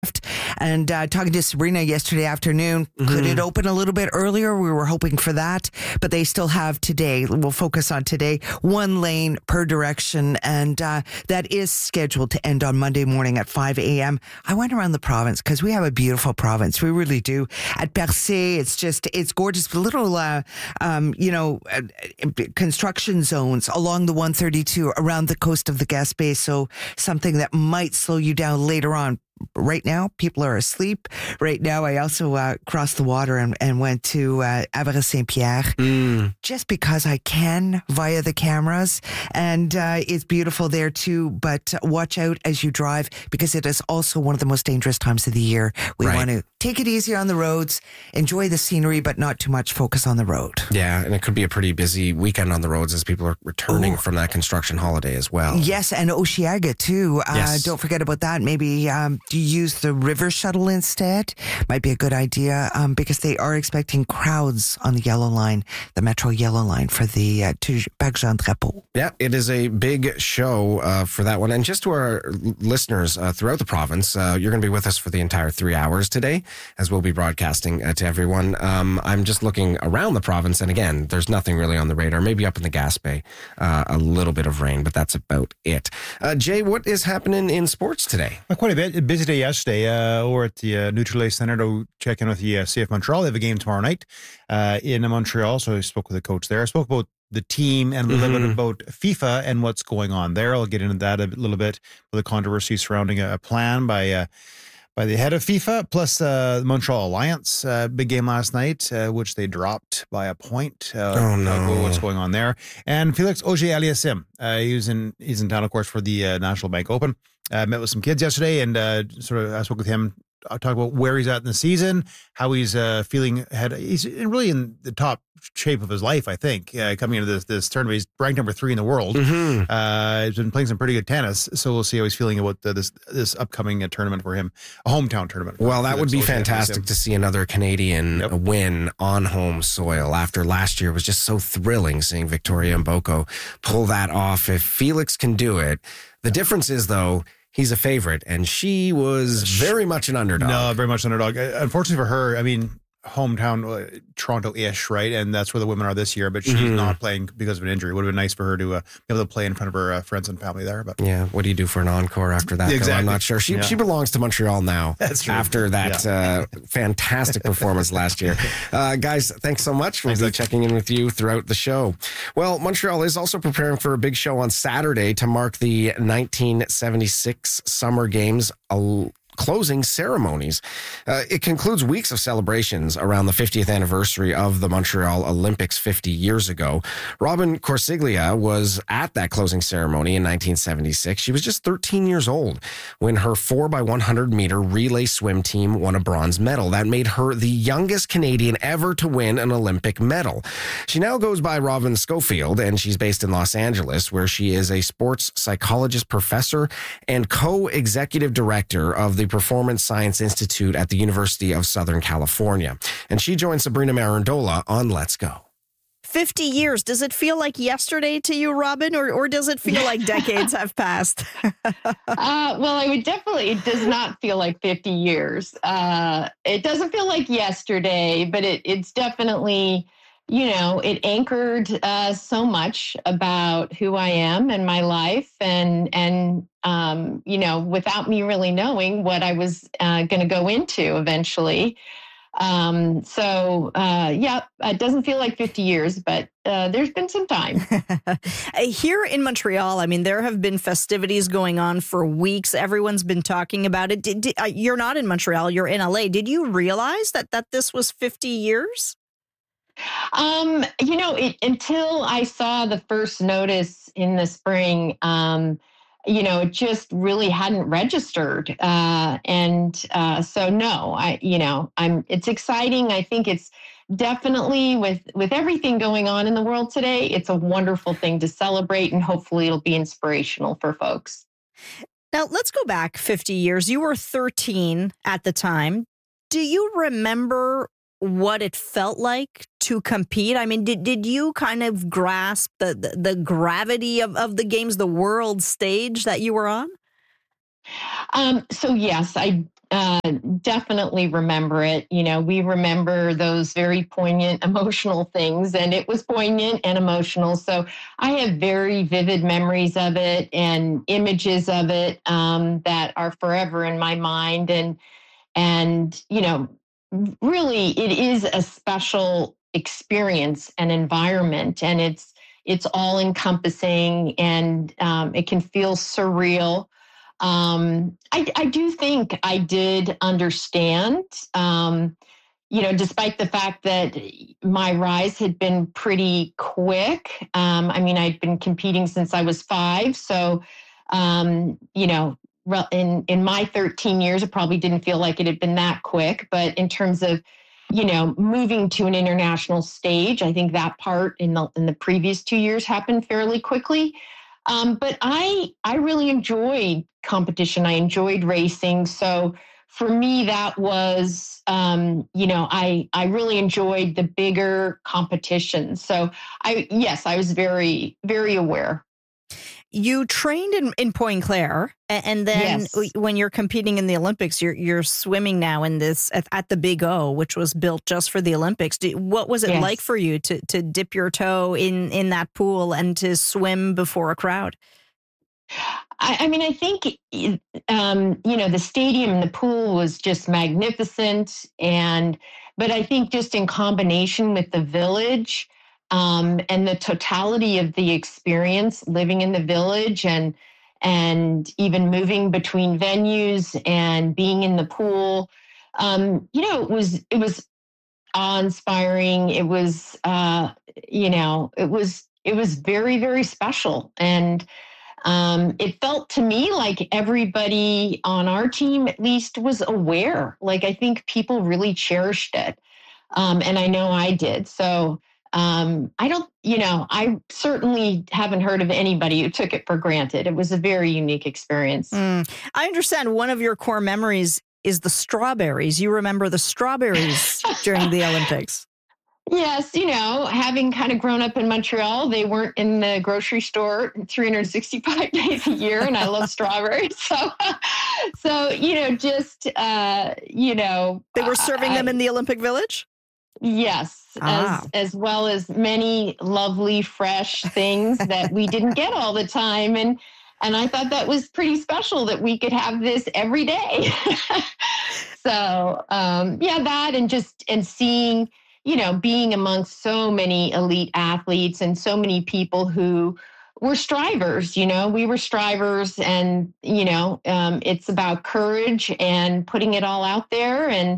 And talking to Sabrina yesterday afternoon, could it open a little bit earlier? We were hoping for that, but they still have today. We'll focus on today, 1 lane per direction, and that is scheduled to end on Monday morning at 5 a.m. I went around the province because we have a beautiful province. We really do. At Percé, it's gorgeous. Little, construction zones along the 132 around the coast of the Gaspé. So something that might slow you down later on. Right now, people are asleep. Right now, I also crossed the water and went to Havre-Saint-Pierre just because I can via the cameras. And it's beautiful there too. But watch out as you drive because it is also one of the most dangerous times of the year. We want to take it easy on the roads, enjoy the scenery, but not too much focus on the road. Yeah, and it could be a pretty busy weekend on the roads as people are returning from that construction holiday as well. Yes, and Osheaga too. Yes. Don't forget about that. Maybe do you use the river shuttle instead? Might be a good idea because they are expecting crowds on the yellow line, the Metro yellow line for the Parc Jean Drapeau. Yeah, it is a big show for that one. And just to our listeners throughout the province, you're going to be with us for the entire 3 hours today as we'll be broadcasting to everyone. I'm just looking around the province, and again, there's nothing really on the radar. Maybe up in the Gaspé, a little bit of rain, but that's about it. Jay, what is happening in sports today? Quite a bit. A busy day yesterday over at the Nutrilait Centre to check in with the CF Montreal. They have a game tomorrow night in Montreal, so I spoke with the coach there. I spoke about the team and a little bit about FIFA and what's going on there. I'll get into that a little bit with the controversy surrounding a plan by the head of FIFA, plus the Montreal Alliance. Big game last night, which they dropped by a point. What's going on there? And Felix Auger-Aliassime, he's in town, of course, for the National Bank Open. Met with some kids yesterday and I spoke with him. I'll talk about where he's at in the season, how he's feeling ahead. He's really in the top shape of his life, I think, coming into this tournament. He's ranked number 3 in the world. He's been playing some pretty good tennis, so we'll see how he's feeling about this upcoming tournament for him, a hometown tournament. Well, that would be fantastic to see another Canadian win on home soil after last year was just so thrilling seeing Victoria Mboko pull that off. If Felix can do it, the difference is, though, he's a favorite, and she was very much an underdog. No, very much an underdog. Unfortunately for her, I mean, hometown Toronto-ish, right? And that's where the women are this year, but she's not playing because of an injury. It would have been nice for her to be able to play in front of her friends and family there. But yeah, what do you do for an encore after that? Exactly. I'm not sure. She belongs to Montreal now. That's true. After that fantastic performance last year. Guys, thanks so much. We'll be checking in with you throughout the show. Well, Montreal is also preparing for a big show on Saturday to mark the 1976 Summer Games closing ceremonies. It concludes weeks of celebrations around the 50th anniversary of the Montreal Olympics 50 years ago. Robin Corsiglia was at that closing ceremony in 1976. She was just 13 years old when her 4x100 meter relay swim team won a bronze medal. That made her the youngest Canadian ever to win an Olympic medal. She now goes by Robin Schofield, and she's based in Los Angeles, where she is a sports psychologist professor and co-executive director of the Performance Science Institute at the University of Southern California. And she joined Sabrina Marandola on Let's Go. 50 years. Does it feel like yesterday to you, Robin, or does it feel like decades have passed? It does not feel like 50 years. It doesn't feel like yesterday, but it's definitely, it anchored so much about who I am and my life and without me really knowing what I was going to go into eventually. It doesn't feel like 50 years, but there's been some time. Here in Montreal, I mean, there have been festivities going on for weeks. Everyone's been talking about it. You're not in Montreal, you're in LA. Did you realize that this was 50 years? Until I saw the first notice in the spring, it just really hadn't registered. It's exciting. I think it's definitely with everything going on in the world today, it's a wonderful thing to celebrate, and hopefully it'll be inspirational for folks. Now, let's go back 50 years. You were 13 at the time. Do you remember what it felt like to compete? I mean, did you kind of grasp the gravity of the games, the world stage that you were on? So yes, I definitely remember it. We remember those very poignant, emotional things, and it was poignant and emotional. So I have very vivid memories of it and images of it that are forever in my mind. And really, it is a special experience and environment, and it's all encompassing, and it can feel surreal. I do think I did understand, despite the fact that my rise had been pretty quick. I'd been competing since I was 5. So, in my 13 years, it probably didn't feel like it had been that quick. But in terms of, moving to an international stage, I think that part in the previous 2 years happened fairly quickly. But I really enjoyed competition. I enjoyed racing. So for me, that was, I really enjoyed the bigger competitions. So I was very, very aware. You trained in Pointe-Claire, and then when you're competing in the Olympics, you're swimming now in this at the Big O, which was built just for the Olympics. What was it like for you to dip your toe in that pool and to swim before a crowd? I think, the stadium and the pool was just magnificent. But I think just in combination with the village, and the totality of the experience living in the village and even moving between venues and being in the pool, it was awe-inspiring. It was, it was very, very special. And it felt to me like everybody on our team, at least, was aware. Like, I think people really cherished it. And I know I did. So, I certainly haven't heard of anybody who took it for granted. It was a very unique experience. I understand one of your core memories is the strawberries. You remember the strawberries during the Olympics. Yes, having kind of grown up in Montreal, they weren't in the grocery store 365 days a year, and I love strawberries. So they were serving them in the Olympic Village? Yes, as well as many lovely, fresh things that we didn't get all the time. And I thought that was pretty special that we could have this every day. So, that and seeing, being amongst so many elite athletes and so many people who were strivers, we were strivers, and, it's about courage and putting it all out there and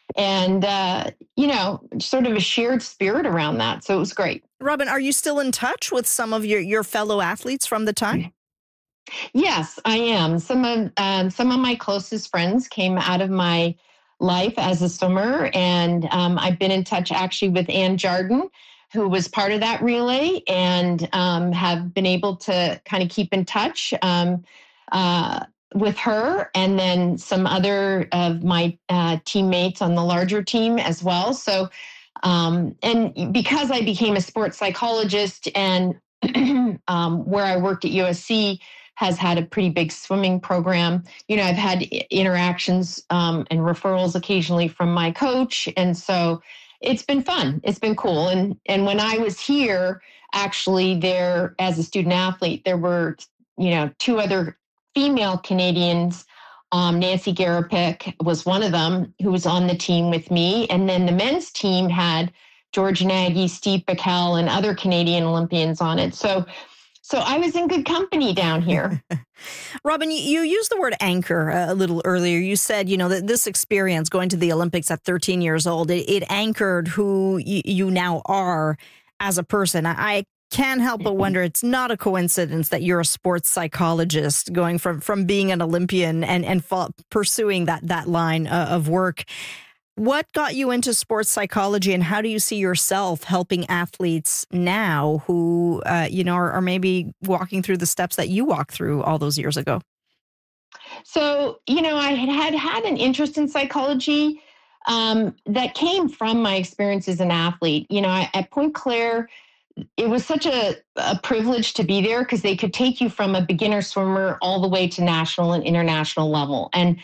sort of a shared spirit around that. So it was great. Robyn, are you still in touch with some of your fellow athletes from the time? Yes, I am. Some of my closest friends came out of my life as a swimmer, and I've been in touch actually with Anne Jardin, who was part of that relay, and have been able to kind of keep in touch with her, and then some other of my teammates on the larger team as well. So, and because I became a sports psychologist, and where I worked at USC has had a pretty big swimming program, I've had interactions and referrals occasionally from my coach. And so it's been fun. It's been cool. And when I was here, actually there as a student athlete, there were, 2 other female Canadians. Nancy Garapic was one of them who was on the team with me. And then the men's team had George Nagy, Steve Bickel, and other Canadian Olympians on it. So I was in good company down here. Robyn, you used the word anchor a little earlier. You said, that this experience going to the Olympics at 13 years old, it anchored who you now are as a person. I can't help but wonder, it's not a coincidence that you're a sports psychologist going from being an Olympian and pursuing that line of work. What got you into sports psychology, and how do you see yourself helping athletes now who, are maybe walking through the steps that you walked through all those years ago? So, I had an interest in psychology that came from my experience as an athlete. At Pointe-Claire, it was such a privilege to be there because they could take you from a beginner swimmer all the way to national and international level.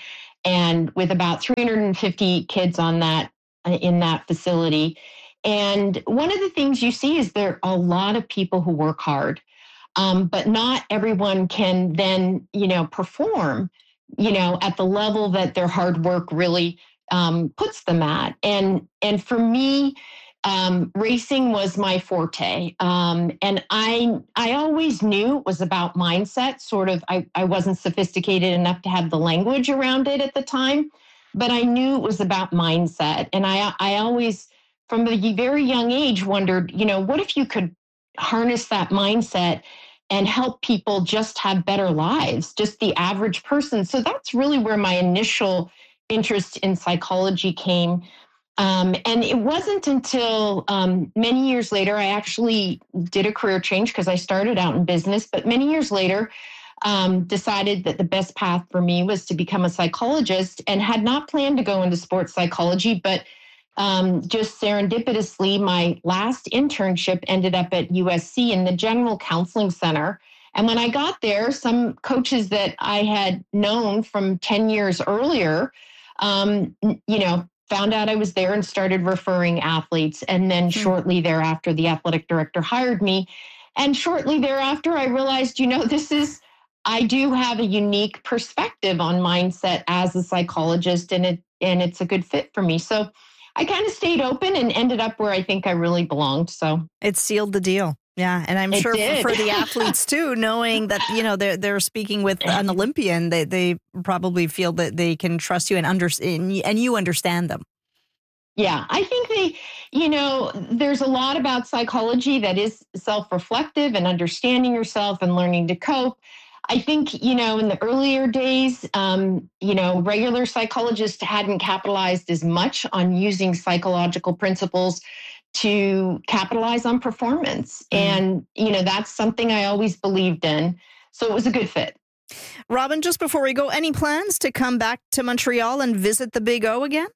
and with about 350 kids on that in that facility. And one of the things you see is there are a lot of people who work hard, but not everyone can then, perform, at the level that their hard work really puts them at. And for me, racing was my forte. And I always knew it was about mindset. Sort of, I wasn't sophisticated enough to have the language around it at the time, but I knew it was about mindset. And I always, from a very young age, wondered, what if you could harness that mindset and help people just have better lives, just the average person. So that's really where my initial interest in psychology came. And it wasn't until many years later, I actually did a career change because I started out in business, but many years later, decided that the best path for me was to become a psychologist, and had not planned to go into sports psychology, but just serendipitously, my last internship ended up at USC in the General Counseling Center. And when I got there, some coaches that I had known from 10 years earlier, found out I was there and started referring athletes. And then shortly thereafter, the athletic director hired me. And shortly thereafter, I realized, I do have a unique perspective on mindset as a psychologist, and it's a good fit for me. So I kind of stayed open and ended up where I think I really belonged. So it sealed the deal. Yeah. And I'm sure for the athletes too, knowing that, they're speaking with an Olympian, they probably feel that they can trust you and you understand them. Yeah, I think there's a lot about psychology that is self-reflective and understanding yourself and learning to cope. I think, in the earlier days, regular psychologists hadn't capitalized as much on using psychological principles to capitalize on performance. And, that's something I always believed in. So it was a good fit. Robin, just before we go, any plans to come back to Montreal and visit the Big O again?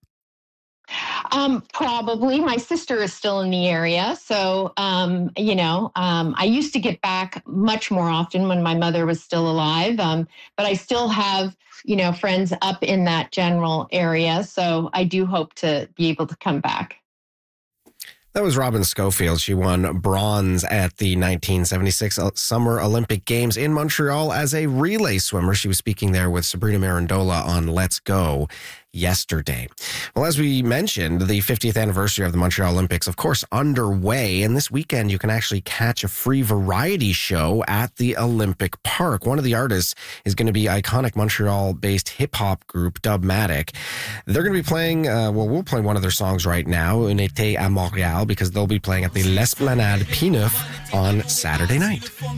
Probably. My sister is still in the area. So, I used to get back much more often when my mother was still alive. But I still have, friends up in that general area. So I do hope to be able to come back. That was Robin Schofield. She won bronze at the 1976 Summer Olympic Games in Montreal as a relay swimmer. She was speaking there with Sabrina Marandola on Let's Go yesterday. Well, as we mentioned, the 50th anniversary of the Montreal Olympics, of course, underway. And this weekend, you can actually catch a free variety show at the Olympic Park. One of the artists is going to be iconic Montreal-based hip-hop group Dubmatic. They're going to be playing, we'll play one of their songs right now, Un été à Montréal, because they'll be playing at the L'Esplanade P9 on Saturday night.